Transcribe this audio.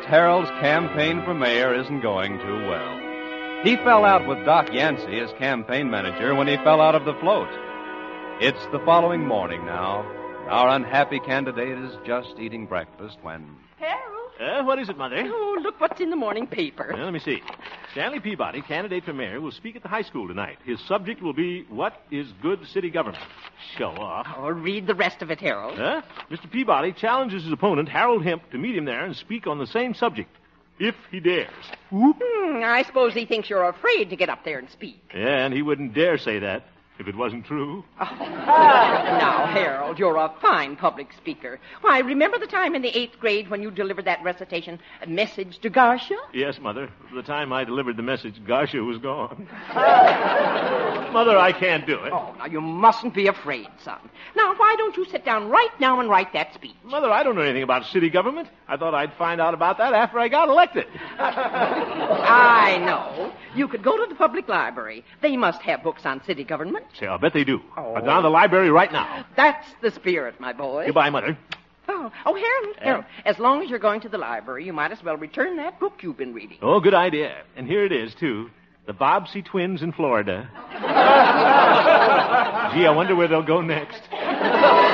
Harold's campaign for mayor isn't going too well. He fell out with Doc Yancey as campaign manager when he fell out of the float. It's the following morning now. Our unhappy candidate is just eating breakfast when... Harold? What is it, Mother? Oh, look what's in the morning paper. Let me see. Stanley Peabody, candidate for mayor, will speak at the high school tonight. His subject will be, what is good city government? Show off. Oh, read the rest of it, Harold. Mr. Peabody challenges his opponent, Harold Hemp, to meet him there and speak on the same subject, if he dares. I suppose he thinks you're afraid to get up there and speak. Yeah, and he wouldn't dare say that if it wasn't true. Now, Harold, you're a fine public speaker. Why, remember the time in the 8th grade when you delivered that recitation, A Message to Garcia? Yes, Mother. The time I delivered the message, Garcia was gone. Mother, I can't do it. Oh, now, you mustn't be afraid, son. Now, why don't you sit down right now and write that speech? Mother, I don't know anything about city government. I thought I'd find out about that after I got elected. I know. You could go to the public library. They must have books on city government. Say, I'll bet they do. I'll go down to the library right now. That's the spirit, my boy. Goodbye, Mother. Harold, as long as you're going to the library, you might as well return that book you've been reading. Oh, good idea. And here it is, too. The Bobbsey Twins in Florida. Gee, I wonder where they'll go next.